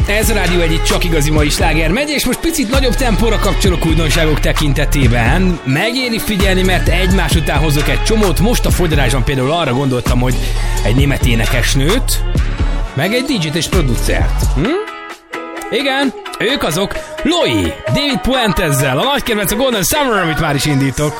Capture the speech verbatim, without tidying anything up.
Ez a Rádió egy csak igazi mai sláger megy, és most picit nagyobb tempóra kapcsolok újdonságok tekintetében. Megéri figyelni, mert egymás után hozok egy csomót. Most a fogyarásban például arra gondoltam, hogy egy német énekesnőt, meg egy dé jét és producert. Hm? Igen, ők azok Loi, David Puentezzel, a nagy kedvenc a Golden Summer, amit már is indítok.